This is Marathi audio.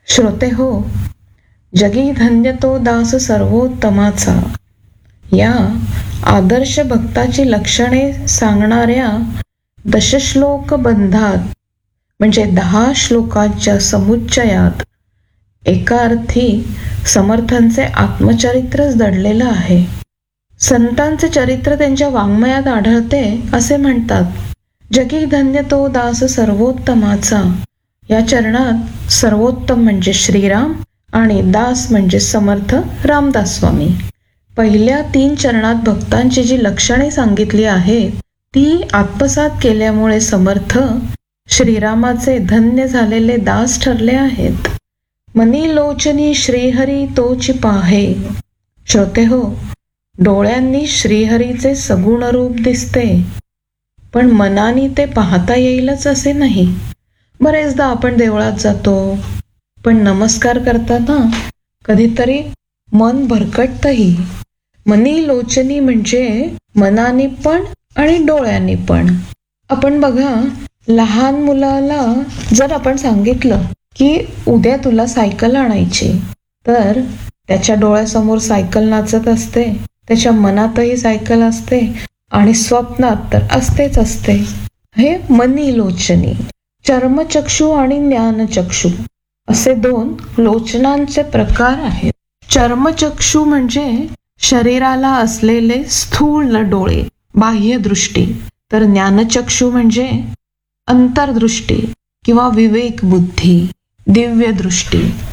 श्रोते हो, जगी धन्य तो दास सर्वोत्तमाचा या आदर्श भक्ताची लक्षणे सांगणाऱ्या दशश्लोक बंधात म्हणजे 10 श्लोकांच्या समुच्चयात एका अर्थी समर्थांचे आत्मचरित्रच दडलेलं आहे. संतांचे चरित्र त्यांच्या वाङ्मयात आढळते असे म्हणतात. जगी धन्य तो दास सर्वोत्तमाचा या चरणात सर्वोत्तम म्हणजे श्रीराम आणि दास म्हणजे समर्थ रामदास स्वामी. पहिल्या 3 चरणात भक्तांची जी लक्षणे सांगितली आहेत ती आत्मसात केल्यामुळे समर्थ श्रीरामाचे धन्य झालेले दास ठरले आहेत. मनी लोचनी श्रीहरी तोची पाहे. श्रोते हो, डोळ्यांनी श्रीहरीचे सगुण रूप दिसते, पण मनाने ते पाहता येईलच असे नाही. बरेचदा आपण देवळात जातो, पण नमस्कार करताना कधीतरी मन भरकटतही. मनी लोचनी म्हणजे मनाने पण आणि डोळ्यांनी पण. आपण बघा, लहान मुलाला जर आपण सांगितलं की उद्या तुला सायकल आणायची, तर त्याच्या डोळ्यासमोर सायकल नाचत असते, त्याच्या मनातही सायकल असते आणि स्वप्नात तर असतेच असते. हे मनी लोचनी. चर्मचक्षु आणि ज्ञानचक्षु असे 2 लोचनांचे प्रकार आहेत. चर्मचक्षु म्हणजे शरीराला असलेले स्थूल डोळे, बाह्य दृष्टी, तर ज्ञानचक्षु म्हणजे अंतर्दृष्टी किंवा विवेक बुद्धी, दिव्य दृष्टी.